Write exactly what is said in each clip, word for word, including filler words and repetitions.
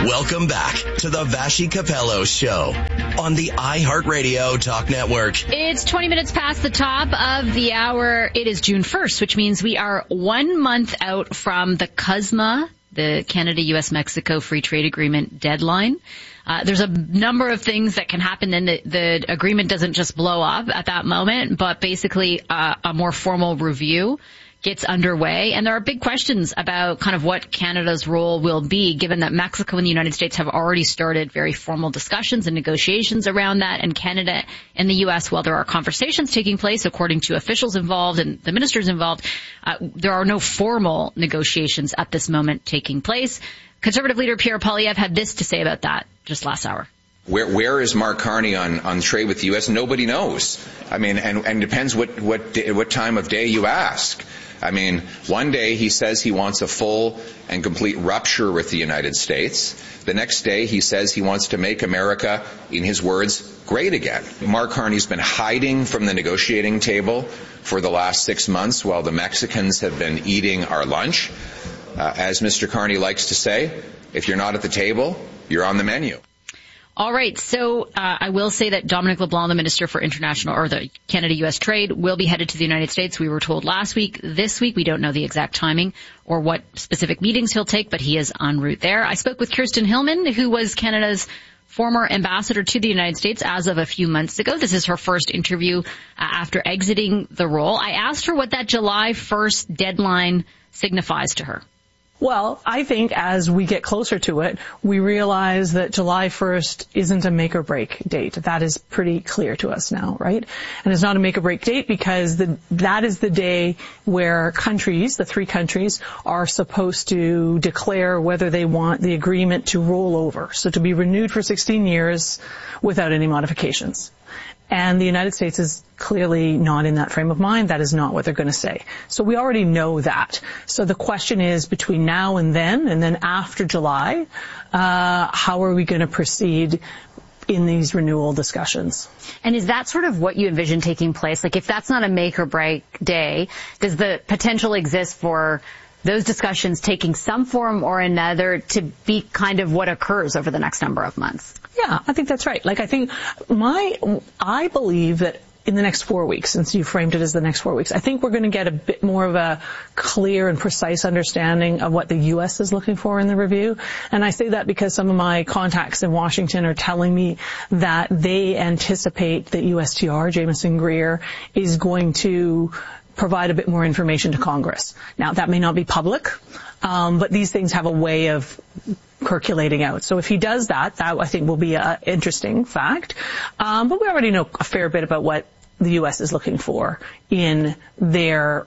Welcome back to the Vassy Capello Show on the iHeartRadio Talk Network. It's twenty minutes past the top of the hour. It is June first, which means we are one month out from the C U S M A, the Canada-U S Mexico Free Trade Agreement deadline. Uh, there's a number of things that can happen, and the, the agreement doesn't just blow up at that moment, but basically uh, a more formal review gets underway. And there are big questions about kind of what Canada's role will be, given that Mexico and the United States have already started very formal discussions and negotiations around that. And Canada and the U S, while there are conversations taking place, according to officials involved and the ministers involved, uh, there are no formal negotiations at this moment taking place. Conservative leader Pierre Poilievre had this to say about that just last hour. Where, where is Mark Carney on, on trade with the U S? Nobody knows. I mean, and, and depends what, what, what time of day you ask. I mean, one day he says he wants a full and complete rupture with the United States. The next day he says he wants to make America, in his words, great again. Mark Carney's been hiding from the negotiating table for the last six months while the Mexicans have been eating our lunch. Uh, as Mister Carney likes to say, if you're not at the table, you're on the menu. All right. So uh, I will say that Dominic LeBlanc, the Minister for International or the Canada-U S Trade, will be headed to the United States. We were told last week. This week, we don't know the exact timing or what specific meetings he'll take, but he is en route there. I spoke with Kirsten Hillman, who was Canada's former ambassador to the United States as of a few months ago. This is her first interview uh, after exiting the role. I asked her what that July first deadline signifies to her. Well, I think as we get closer to it, we realize that July first isn't a make or break date. That is pretty clear to us now, right? And it's not a make or break date because the, that is the day where countries, the three countries, are supposed to declare whether they want the agreement to roll over. So to be renewed for sixteen years without any modifications. And the United States is clearly not in that frame of mind. That is not what they're going to say. So we already know that. So the question is, between now and then, and then after July, uh, how are we going to proceed in these renewal discussions? And is that sort of what you envision taking place? Like, if that's not a make or break day, does the potential exist for those discussions taking some form or another to be kind of what occurs over the next number of months? Yeah, I think that's right. Like, I think my, I believe that in the next four weeks, since you framed it as the next four weeks, I think we're going to get a bit more of a clear and precise understanding of what the U S is looking for in the review. And I say that because some of my contacts in Washington are telling me that they anticipate that U S T R, Jameson Greer, is going to provide a bit more information to Congress. Now, that may not be public, um, but these things have a way of percolating out. So if he does that, that I think will be an interesting fact. Um, but we already know a fair bit about what the U S is looking for in their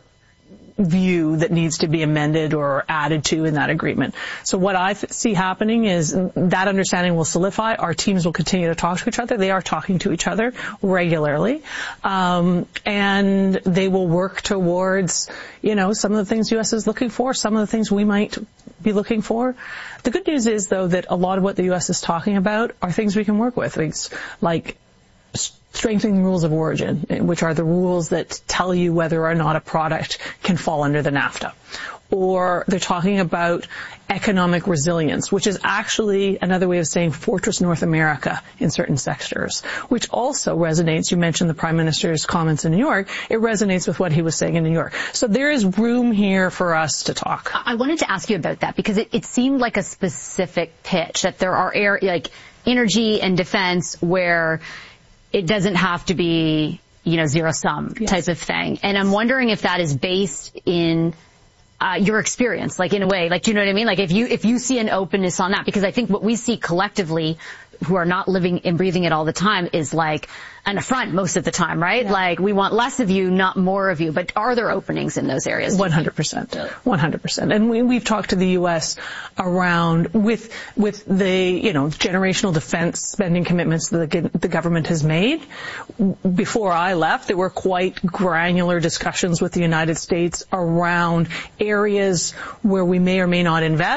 view that needs to be amended or added to in that agreement. So what I th- see happening is that understanding will solidify. Our teams will continue to talk to each other. They are talking to each other regularly. Um, and they will work towards, you know, some of the things U S is looking for, some of the things we might be looking for. The good news is, though, that a lot of what the U S is talking about are things we can work with, things like strengthening rules of origin, which are the rules that tell you whether or not a product can fall under the NAFTA. Or they're talking about economic resilience, which is actually another way of saying Fortress North America in certain sectors, which also resonates. You mentioned the Prime Minister's comments in New York. It resonates with what he was saying in New York. So there is room here for us to talk. I wanted to ask you about that because it, it seemed like a specific pitch that there are air, like energy and defense where it doesn't have to be, you know, zero sum yes. type of thing. And I'm wondering if that is based in uh, your experience, like in a way, like, do you know what I mean? Like if you, if you see an openness on that, because I think what we see collectively who are not living and breathing it all the time is like an affront most of the time, right? Yeah. Like we want less of you, not more of you. But are there openings in those areas? one hundred percent. one hundred percent. And we, we've talked to the U S around with, with the, you know, generational defense spending commitments that the, the government has made. Before I left, there were quite granular discussions with the United States around areas where we may or may not invest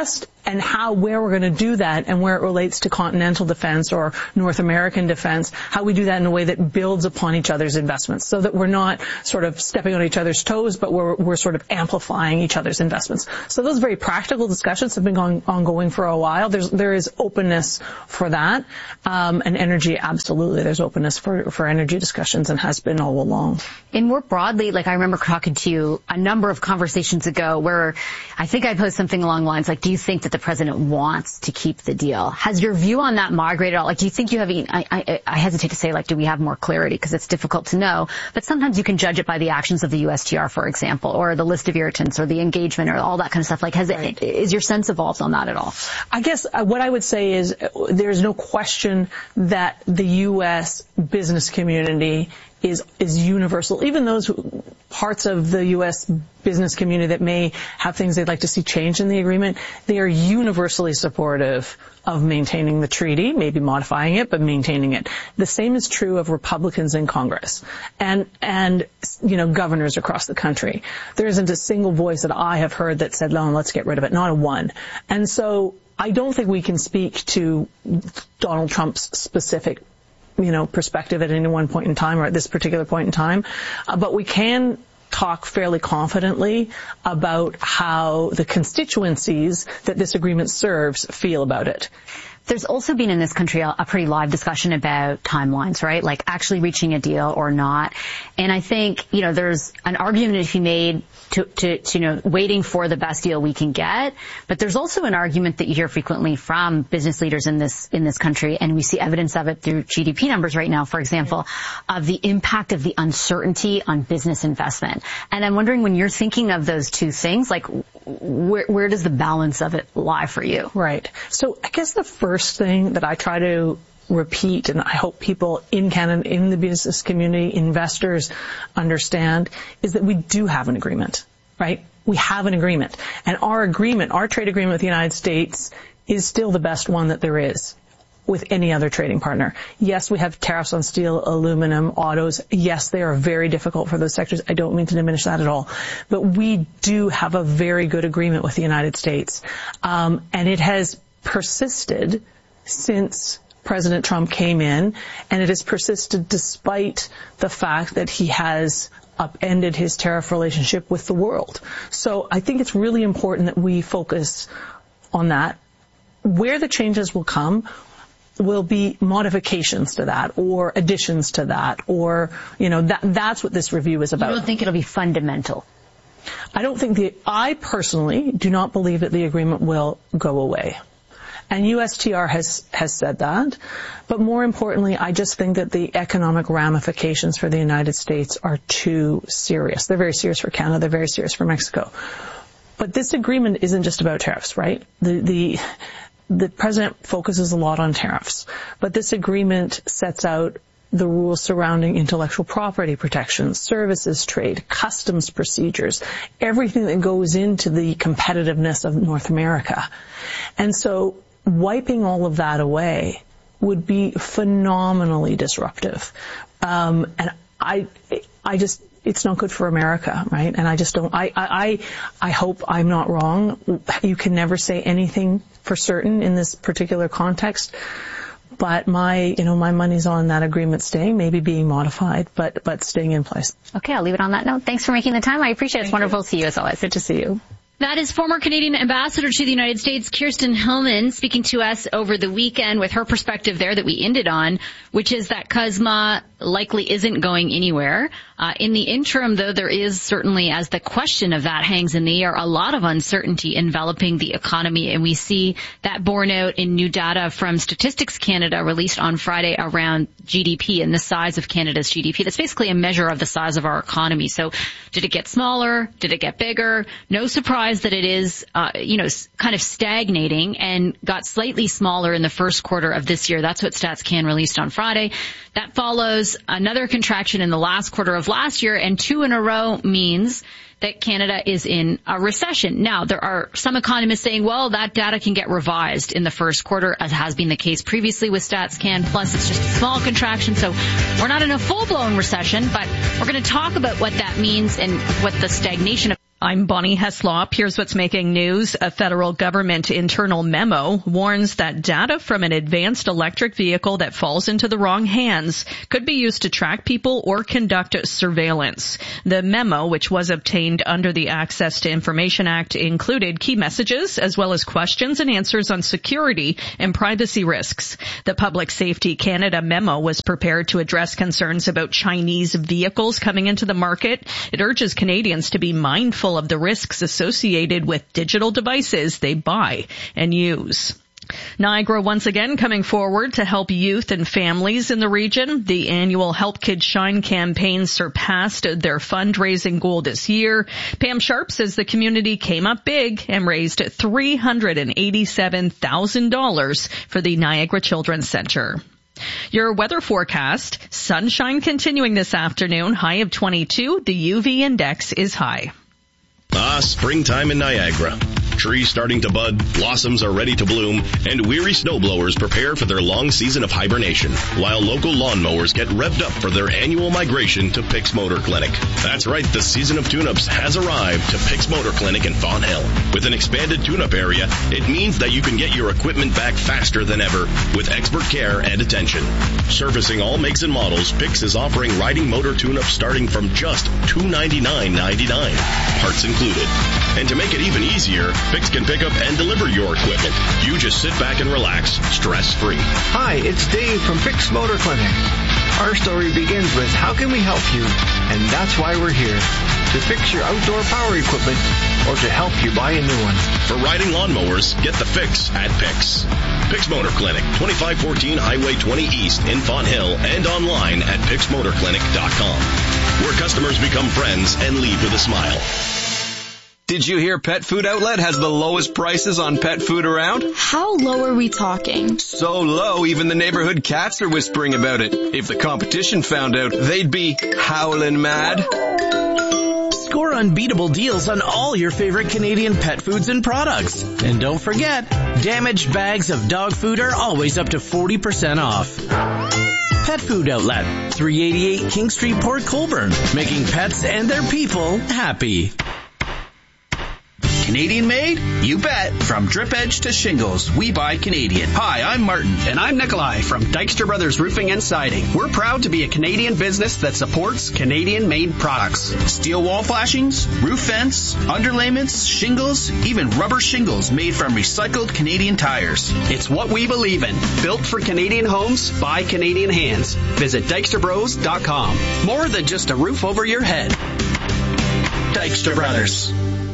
and how, where we're going to do that and where it relates to continental defense or North American defense, how we do that in a way that builds upon each other's investments so that we're not sort of stepping on each other's toes, but we're, we're sort of amplifying each other's investments. So those very practical discussions have been going, ongoing for a while. There's, there is openness for that. Um, and energy, absolutely, there's openness for, for energy discussions and has been all along. And more broadly, like I remember talking to you a number of conversations ago where I think I posed something along the lines like, do you think that the president wants to keep the deal? Has your view on that migrated at all? Like, do you think you have, I, I, I hesitate to say, like, do we have more clarity? Because it's difficult to know. But sometimes you can judge it by the actions of the U S T R, for example, or the list of irritants or the engagement or all that kind of stuff. Like, has right. it, is your sense evolved on that at all? I guess what I would say is there's no question that the U S business community is is universal. Even those parts of the U S business community that may have things they'd like to see changed in the agreement, they are universally supportive of maintaining the treaty, maybe modifying it, but maintaining it. The same is true of Republicans in Congress and, and, you know, governors across the country. There isn't a single voice that I have heard that said, no, let's get rid of it. Not a one. And so I don't think we can speak to Donald Trump's specific you know, perspective at any one point in time or at this particular point in time. Uh, but we can talk fairly confidently about how the constituencies that this agreement serves feel about it. There's also been in this country a, a pretty live discussion about timelines, right? Like actually reaching a deal or not. And I think, you know, there's an argument to be made to, to, to, you know, waiting for the best deal we can get. But there's also an argument that you hear frequently from business leaders in this, in this country, and we see evidence of it through G D P numbers right now, for example, of the impact of the uncertainty on business investment. And I'm wondering, when you're thinking of those two things, like where, where does the balance of it lie for you? Right. So I guess the first thing that I try to repeat, and I hope people in Canada, in the business community, investors understand, is that we do have an agreement, right? We have an agreement. And our agreement, our trade agreement with the United States is still the best one that there is with any other trading partner. Yes, we have tariffs on steel, aluminum, autos. Yes, they are very difficult for those sectors. I don't mean to diminish that at all. But we do have a very good agreement with the United States. Um, and it has persisted since President Trump came in, and it has persisted despite the fact that he has upended his tariff relationship with the world. So I think it's really important that we focus on that. Where the changes will come will be modifications to that or additions to that, or, you know, that that's what this review is about. You don't think it'll be fundamental? I don't think the, I personally do not believe that the agreement will go away. And U S T R has, has said that. But more importantly, I just think that the economic ramifications for the United States are too serious. They're very serious for Canada. They're very serious for Mexico. But this agreement isn't just about tariffs, right? The, the, the president focuses a lot on tariffs. But this agreement sets out the rules surrounding intellectual property protection, services trade, customs procedures, everything that goes into the competitiveness of North America. And so wiping all of that away would be phenomenally disruptive. Um, and I, I just, it's not good for America, right? And I just don't, I, I, I hope I'm not wrong. You can never say anything for certain in this particular context. But my, you know, my money's on that agreement staying, maybe being modified, but, but staying in place. Okay, I'll leave it on that note. Thanks for making the time. I appreciate it. It's wonderful to see you as always. Good to see you. That is former Canadian Ambassador to the United States, Kirsten Hillman, speaking to us over the weekend with her perspective there that we ended on, which is that C U S M A likely isn't going anywhere. Uh, in the interim, though, there is certainly, as the question of that hangs in the air, a lot of uncertainty enveloping the economy. And we see that borne out in new data from Statistics Canada released on Friday around G D P and the size of Canada's G D P. That's basically a measure of the size of our economy. So did it get smaller? Did it get bigger? No surprise that it is, uh, you know, kind of stagnating and got slightly smaller in the first quarter of this year. That's what StatsCan released on Friday. That follows another contraction in the last quarter of last year, and two in a row means that Canada is in a recession. Now, there are some economists saying, well, that data can get revised in the first quarter, as has been the case previously with StatsCan. Plus, it's just a small contraction, so we're not in a full-blown recession, but we're going to talk about what that means and what the stagnation of I'm Bonnie Heslop. Here's what's making news. A federal government internal memo warns that data from an advanced electric vehicle that falls into the wrong hands could be used to track people or conduct surveillance. The memo, which was obtained under the Access to Information Act, included key messages as well as questions and answers on security and privacy risks. The Public Safety Canada memo was prepared to address concerns about Chinese vehicles coming into the market. It urges Canadians to be mindful of the risks associated with digital devices they buy and use. Niagara once again coming forward to help youth and families in the region. The annual Help Kids Shine campaign surpassed their fundraising goal this year. Pam Sharp says the community came up big and raised three hundred eighty-seven thousand dollars for the Niagara Children's Center. Your weather forecast, sunshine continuing this afternoon, high of twenty-two. The U V index is high. Ah, springtime in Niagara. Trees starting to bud, blossoms are ready to bloom, and weary snowblowers prepare for their long season of hibernation, while local lawnmowers get revved up for their annual migration to Pick's Motor Clinic. That's right, the season of tune-ups has arrived to Pick's Motor Clinic in Fonthill. With an expanded tune-up area, it means that you can get your equipment back faster than ever with expert care and attention. Servicing all makes and models, Pick's is offering riding motor tune-ups starting from just two hundred ninety-nine dollars and ninety-nine cents, parts included. And to make it even easier, Pick's can pick up and deliver your equipment. You just sit back and relax, stress-free. Hi, it's Dave from Pick's Motor Clinic. Our story begins with how can we help you? And that's why we're here. To fix your outdoor power equipment or to help you buy a new one. For riding lawnmowers, get the fix at Pick's. Pick's Motor Clinic, twenty-five fourteen Highway twenty East in Fonthill, and online at picks motor clinic dot com, where customers become friends and leave with a smile. Did you hear Pet Food Outlet has the lowest prices on pet food around? How low are we talking? So low, even the neighborhood cats are whispering about it. If the competition found out, they'd be howling mad. Score unbeatable deals on all your favorite Canadian pet foods and products. And don't forget, damaged bags of dog food are always up to forty percent off. Pet Food Outlet, three eighty-eight King Street, Port Colborne, making pets and their people happy. Canadian made? You bet. From drip edge to shingles, we buy Canadian. Hi, I'm Martin. And I'm Nikolai from Dykstra Brothers Roofing and Siding. We're proud to be a Canadian business that supports Canadian-made products. Steel wall flashings, roof vents, underlayments, shingles, even rubber shingles made from recycled Canadian tires. It's what we believe in. Built for Canadian homes by Canadian hands. Visit dykstra bros dot com. More than just a roof over your head. Dykstra Brothers.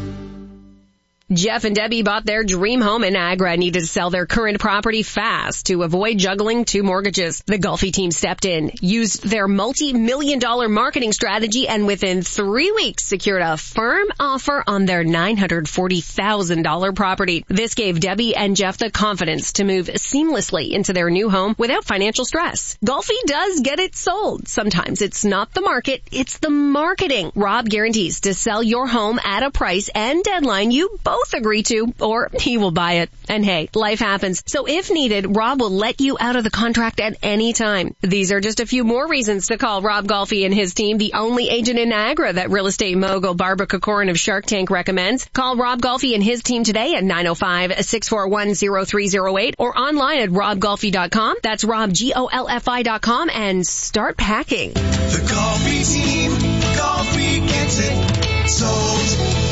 Jeff and Debbie bought their dream home in Niagara and needed to sell their current property fast to avoid juggling two mortgages. The Golfi team stepped in, used their multi-million dollar marketing strategy, and within three weeks secured a firm offer on their nine hundred forty thousand dollars property. This gave Debbie and Jeff the confidence to move seamlessly into their new home without financial stress. Golfi does get it sold. Sometimes it's not the market, it's the marketing. Rob guarantees to sell your home at a price and deadline you both both agree to, or he will buy it. And hey, life happens. So if needed, Rob will let you out of the contract at any time. These are just a few more reasons to call Rob Golfi and his team, the only agent in Niagara that real estate mogul Barbara Kokorin of Shark Tank recommends. Call Rob Golfi and his team today at nine oh five, six four one, oh three oh eight or online at rob golfi dot com. That's Rob, G O L F I dot com, and start packing. The Golfi team, Golfi gets it sold.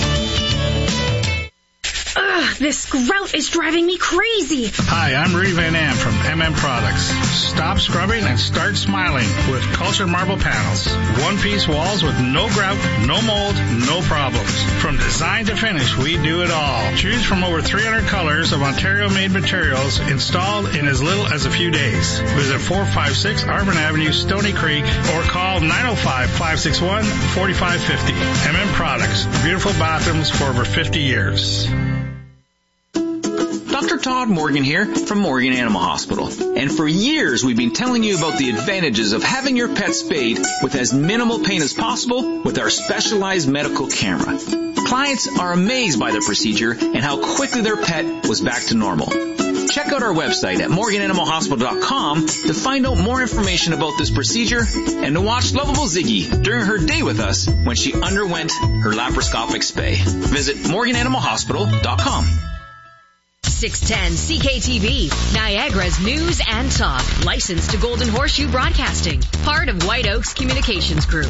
Ugh, this grout is driving me crazy. Hi, I'm Rudy Van Am from M M Products. Stop scrubbing and start smiling with cultured marble panels. One-piece walls with no grout, no mold, no problems. From design to finish, we do it all. Choose from over three hundred colors of Ontario-made materials installed in as little as a few days. Visit four five six Arvin Avenue, Stony Creek, or call nine oh five, five six one, four five five oh. M M Products. Beautiful bathrooms for over fifty years. Doctor Todd Morgan here from Morgan Animal Hospital. And for years we've been telling you about the advantages of having your pet spayed with as minimal pain as possible with our specialized medical camera. Clients are amazed by the procedure and how quickly their pet was back to normal. check out our website at morgan animal hospital dot com to find out more information about this procedure and to watch lovable Ziggy during her day with us when she underwent her laparoscopic spay. Visit morgan animal hospital dot com. six ten C K T V, Niagara's news and talk. Licensed to Golden Horseshoe Broadcasting. Part of White Oaks Communications Group.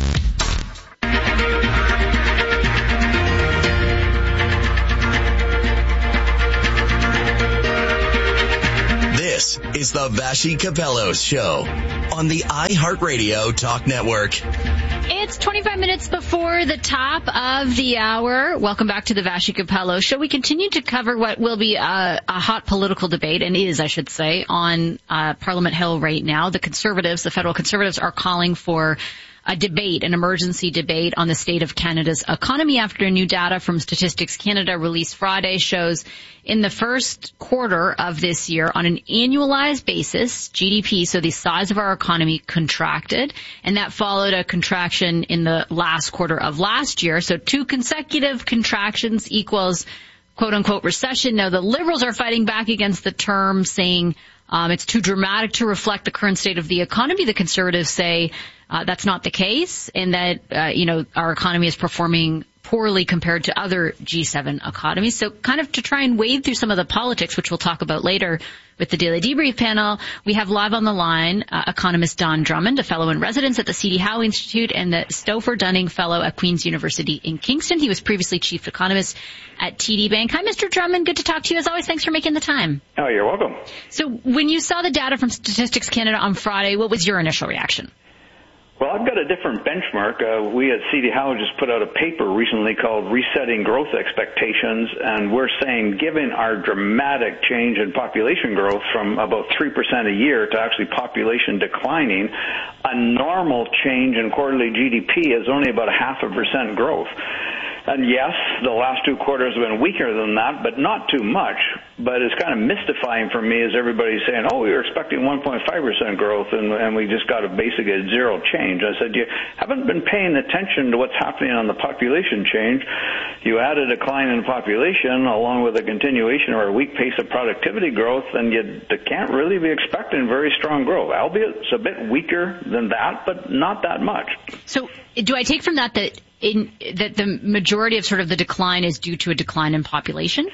This is the Vashi Capello Show on the iHeartRadio Talk Network. It's twenty-five minutes before the top of the hour. Welcome back to the Vashi Capello Show. We continue to cover what will be a, a hot political debate, and is, I should say, on uh, Parliament Hill right now. The Conservatives, the federal Conservatives, are calling for a debate, an emergency debate on the state of Canada's economy after new data from Statistics Canada released Friday shows in the first quarter of this year on an annualized basis, G D P, so the size of our economy contracted, and that followed a contraction in the last quarter of last year. So two consecutive contractions equals quote unquote recession. Now the Liberals are fighting back against the term, saying um, it's too dramatic to reflect the current state of the economy. The Conservatives say Uh, that's not the case, and that, uh, you know, our economy is performing poorly compared to other G seven economies. So kind of to try and wade through some of the politics, which we'll talk about later with the Daily Debrief panel, we have live on the line uh, economist Don Drummond, a fellow in residence at the C D Howe Institute and the Stouffer Dunning Fellow at Queen's University in Kingston. He was previously chief economist at T D Bank. Hi, Mister Drummond. Good to talk to you as always. Thanks for making the time. Oh, you're welcome. So when you saw the data from Statistics Canada on Friday, what was your initial reaction? Well, I've got a different benchmark. Uh, we at C D Howe just put out a paper recently called Resetting Growth Expectations, and we're saying given our dramatic change in population growth from about three percent a year to actually population declining, a normal change in quarterly G D P is only about a half a percent growth. And yes, the last two quarters have been weaker than that, but not too much. But it's kind of mystifying for me as everybody's saying, oh, we were expecting one point five percent growth, and, and we just got a basically a zero change. I said, you haven't been paying attention to what's happening on the population change. You had a decline in population along with a continuation or a weak pace of productivity growth, and you can't really be expecting very strong growth, albeit it's a bit weaker than that, but not that much. So do I take from that that In, that the majority of sort of the decline is due to a decline in population?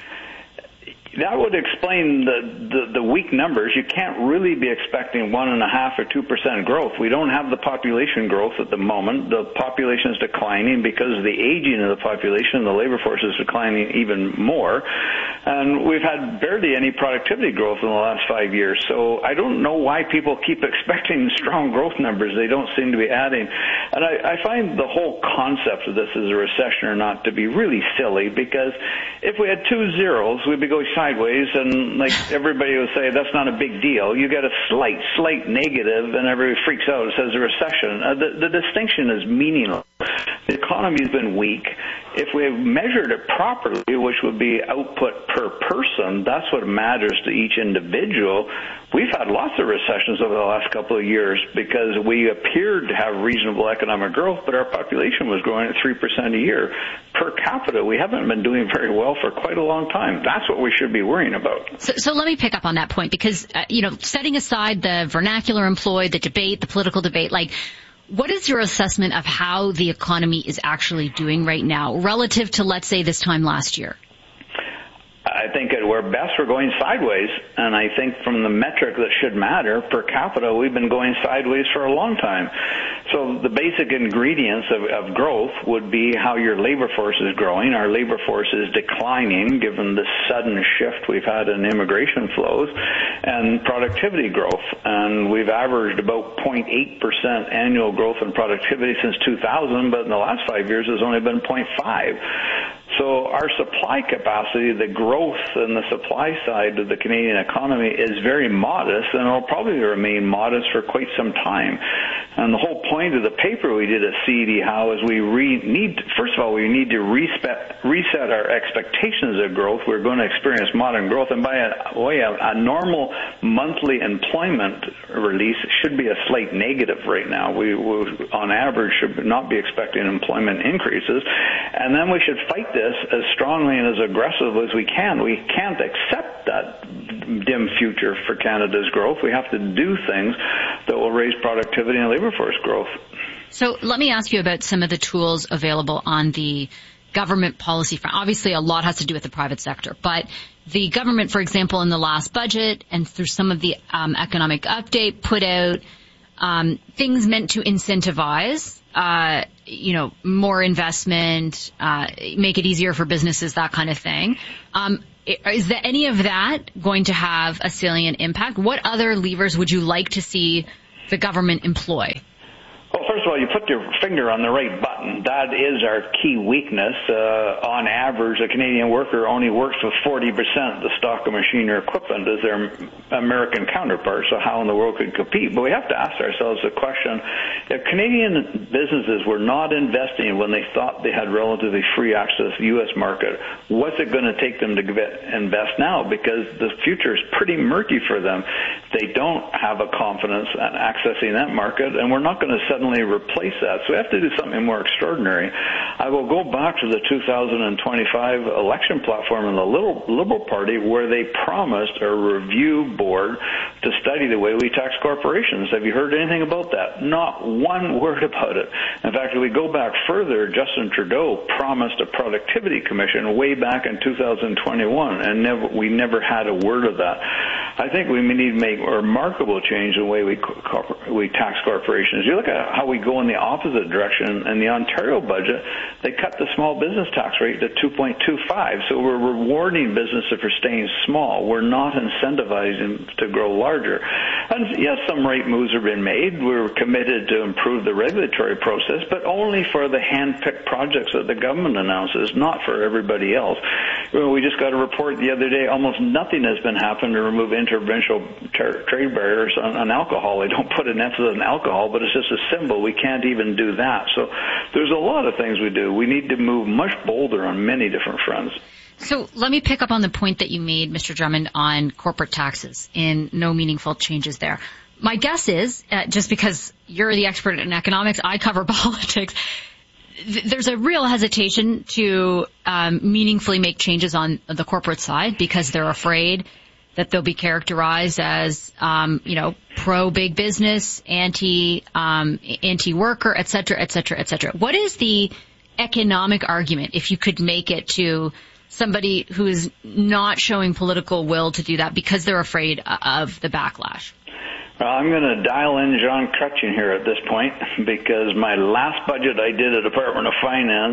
That would explain the, the, the weak numbers. You can't really be expecting one and a half or two percent growth. We don't have the population growth at the moment. The population is declining because of the aging of the population. The labor force is declining even more. And we've had barely any productivity growth in the last five years. So I don't know why people keep expecting strong growth numbers. They don't seem to be adding. And I, I find the whole concept of this as a recession or not to be really silly, because if we had two zeros, we'd be going sideways, and like everybody would say, that's not a big deal. You get a slight, slight negative, and everybody freaks out. It says a recession. Uh, the, the distinction is meaningless. The economy has been weak. If we have measured it properly, which would be output per person, that's what matters to each individual. We've had lots of recessions over the last couple of years because we appeared to have reasonable economic growth, but our population was growing at three percent a year. Per capita, we haven't been doing very well for quite a long time. That's what we should be worrying about. So, so let me pick up on that point, because, uh, you know, setting aside the vernacular employed, the debate, the political debate, like, what is your assessment of how the economy is actually doing right now relative to, let's say, this time last year? I think at our best we're going sideways, and I think from the metric that should matter, per capita, we've been going sideways for a long time. So the basic ingredients of, of growth would be how your labor force is growing. Our labor force is declining given the sudden shift we've had in immigration flows, and productivity growth. And we've averaged about zero point eight percent annual growth in productivity since two thousand, but in the last five years it's only been zero point five. So our supply capacity, the growth in the supply side of the Canadian economy is very modest, and it will probably remain modest for quite some time. And the whole point of the paper we did at C D Howe is we re- need, first of all, we need to reset, reset our expectations of growth. We're going to experience modern growth, and by a way, a, a normal monthly employment release should be a slight negative right now. We, we, on average, should not be expecting employment increases, and then we should fight this as strongly and as aggressive as we can. We can't accept that dim future for Canada's growth. We have to do things that will raise productivity and labor force growth. So let me ask you about some of the tools available on the government policy front. Obviously, a lot has to do with the private sector, but the government, for example, in the last budget and through some of the um, economic update, put out um, things meant to incentivize, uh, you know, more investment, uh, make it easier for businesses, that kind of thing. Um, is there any of that going to have a salient impact? What other levers would you like to see the government employ? Well, first of all, you put your finger on the right button. That is our key weakness. Uh, on average, a Canadian worker only works with forty percent of the stock of machine or equipment as their American counterparts, so how in the world could compete? But we have to ask ourselves the question, if Canadian businesses were not investing when they thought they had relatively free access to the U S market, what's it going to take them to invest now? Because the future is pretty murky for them. They don't have a confidence in accessing that market, and we're not going to suddenly replace that. So we have to do something more extraordinary. I will go back to the two thousand twenty-five election platform in the Liberal Party, where they promised a review board to study the way we tax corporations. Have you heard anything about that? Not one word about it. In fact, if we go back further, Justin Trudeau promised a productivity commission way back in two thousand twenty-one, and never, we never had a word of that. I think we need to make a remarkable change in the way we we tax corporations. You look at how we go in the opposite direction. In the Ontario budget, they cut the small business tax rate to two point two five, so we're rewarding businesses for staying small. We're not incentivizing to grow larger. And yes, some right moves have been made. We're committed to improve the regulatory process, but only for the hand-picked projects that the government announces, not for everybody else. We just got a report the other day, almost nothing has been happened to remove interprovincial ter- trade barriers on, on alcohol. They don't put an emphasis on alcohol, but it's just a symbol. We can't even do that. So there's a lot of things we do. We need to move much bolder on many different fronts. So let me pick up on the point that you made, Mister Drummond, on corporate taxes and no meaningful changes there. My guess is, uh, just because you're the expert in economics, I cover politics, th- there's a real hesitation to um, meaningfully make changes on the corporate side because they're afraid that they'll be characterized as, um, you know, pro-big business, anti, um, anti-worker, et cetera, et cetera, et cetera. What is the economic argument, if you could make it to somebody who is not showing political will to do that because they're afraid of the backlash? Well, I'm going to dial in John Chrétien here at this point, because my last budget I did at Department of Finance,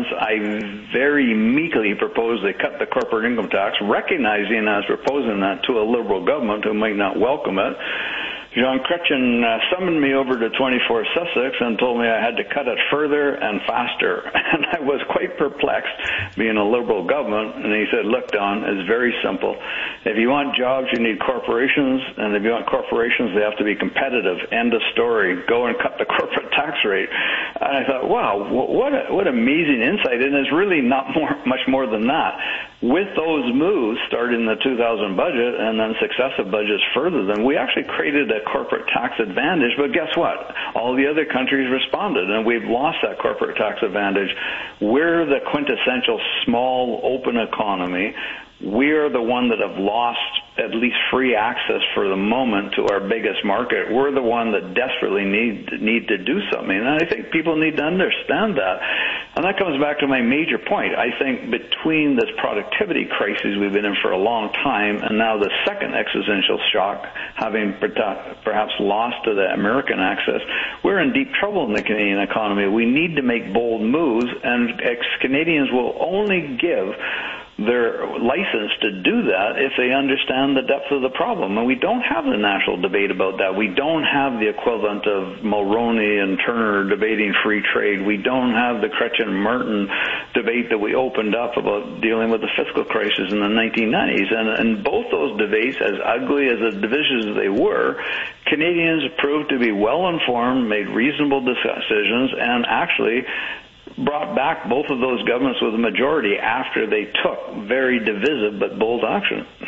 I very meekly proposed they cut the corporate income tax, recognizing I was proposing that to a Liberal government who might not welcome it. John Chrétien uh, summoned me over to twenty-four Sussex and told me I had to cut it further and faster. And I was quite perplexed, being a Liberal government. And he said, look, Don, it's very simple. If you want jobs, you need corporations. And if you want corporations, they have to be competitive. End of story. Go and cut the corporate tax rate. And I thought, wow, what a, what amazing insight. And it's really not more, much more than that. With those moves, starting the two thousand budget and then successive budgets further than, we actually created a corporate tax advantage. But guess what? All the other countries responded, and we've lost that corporate tax advantage. We're the quintessential small, open economy. We're the one that have lost at least free access for the moment to our biggest market. We're the one that desperately need need to do something. And I think people need to understand that. And that comes back to my major point. I think between this productivity crisis we've been in for a long time and now the second existential shock, having perhaps lost to the American access, we're in deep trouble in the Canadian economy. We need to make bold moves, and ex-Canadians will only give their license to do that if they understand the depth of the problem. And we don't have the national debate about that. We don't have the equivalent of Mulroney and Turner debating free trade. We don't have the Chrétien-Martin debate that we opened up about dealing with the fiscal crisis in the nineteen nineties. And, and both those debates, as ugly as the divisions they were, Canadians proved to be well-informed, made reasonable decisions, and actually brought back both of those governments with a majority after they took very divisive but bold action.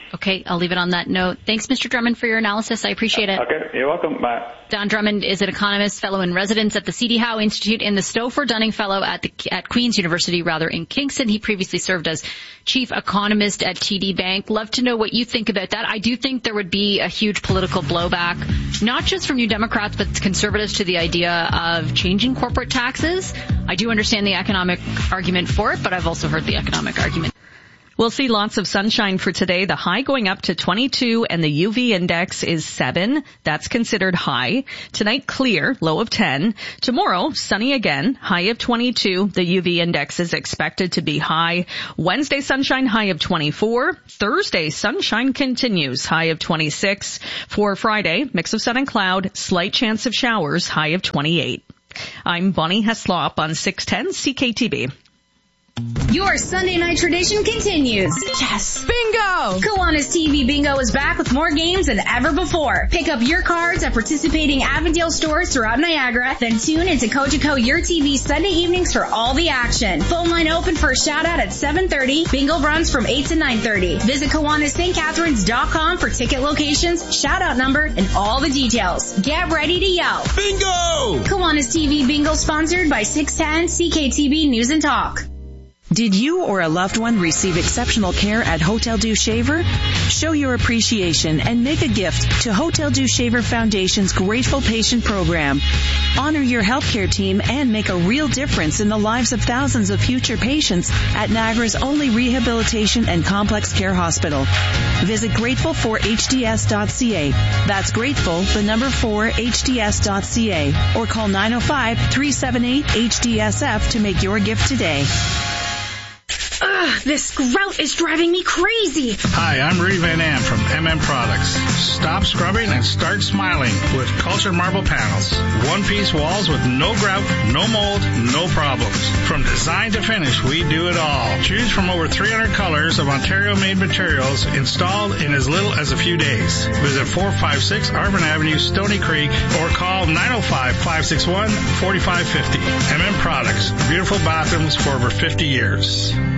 Okay, I'll leave it on that note. Thanks, Mister Drummond, for your analysis. I appreciate it. Okay, you're welcome. Bye. Don Drummond is an economist, fellow in residence at the C D Howe Institute and the Stouffer Dunning Fellow at the at Queen's University, rather, in Kingston. He previously served as chief economist at T D Bank. Love to know what you think about that. I do think there would be a huge political blowback, not just from New Democrats, but conservatives to the idea of changing corporate taxes. I do understand the economic argument for it, but I've also heard the economic argument. We'll see lots of sunshine for today. The high going up to twenty-two and the U V index is seven. That's considered high. Tonight, clear, low of ten. Tomorrow, sunny again, high of twenty-two. The U V index is expected to be high. Wednesday, sunshine, high of twenty-four. Thursday, sunshine continues, high of twenty-six. For Friday, mix of sun and cloud, slight chance of showers, high of twenty-eight. I'm Bonnie Heslop on six ten C K T B. Your Sunday night tradition continues. Yes! Bingo! Kiwanis T V Bingo is back with more games than ever before. Pick up your cards at participating Avondale stores throughout Niagara, then tune into Cogeco Your T V Sunday evenings for all the action. Phone line open for a shout out at seven thirty. Bingo runs from eight to nine thirty. Visit Kiwanis St Catharines dot com for ticket locations, shout out number, and all the details. Get ready to yell. Bingo! Kiwanis T V Bingo sponsored by six ten C K T B News and Talk. Did you or a loved one receive exceptional care at Hotel Dieu Shaver? Show your appreciation and make a gift to Hotel Dieu Shaver Foundation's Grateful Patient Program. Honor your healthcare team and make a real difference in the lives of thousands of future patients at Niagara's only rehabilitation and complex care hospital. Visit grateful for H D S dot C A. That's grateful, the number four, H D S dot C A. Or call nine oh five, three seven eight, H D S F to make your gift today. Ugh, this grout is driving me crazy. Hi, I'm Rudy Van Am from M M Products. Stop scrubbing and start smiling with Culture Marble Panels. One-piece walls with no grout, no mold, no problems. From design to finish, we do it all. Choose from over three hundred colors of Ontario-made materials installed in as little as a few days. Visit four five six Arvin Avenue, Stony Creek, or call nine oh five, five six one, four five five zero. M M Products. Beautiful bathrooms for over fifty years.